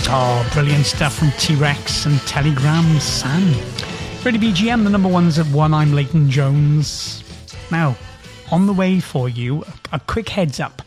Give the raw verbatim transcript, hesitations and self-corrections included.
Oh, brilliant stuff from T-Rex and Telegram San. Ready B G M, the number one's at one. I'm Leighton Jones. Now, on the way for you, a quick heads up.